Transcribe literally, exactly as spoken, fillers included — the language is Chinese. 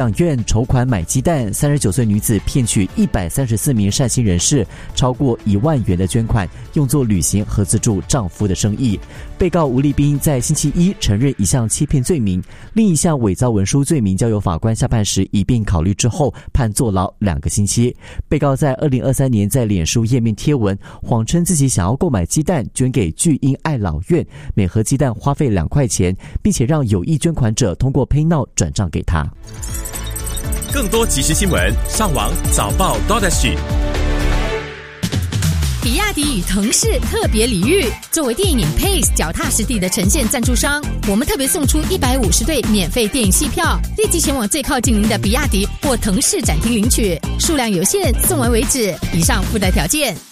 养院筹款买鸡蛋，三十九岁女子骗取一百三十四名善心人士超过一万元的捐款，用作履行和资助丈夫的生意。被告吴立斌在星期一承认一项欺骗罪名，另一项伪造文书罪名交由法官下判时一并考虑之后判坐牢两个星期。被告在二零二三年在脸书页面贴文，谎称自己想要购买鸡蛋捐给巨婴爱老院，每盒鸡蛋花费两块钱，并且让有意捐款者通过 PayNow 转账给他。 更多即时新闻，上网早报 .dot.sg。 比亚迪与腾势特别礼遇，作为电影 Pace 脚踏实地的呈现赞助商，我们特别送出一百五十对免费电影戏票，立即前往最靠近您的比亚迪或腾势展厅领取，数量有限，送完为止。以上附带条件。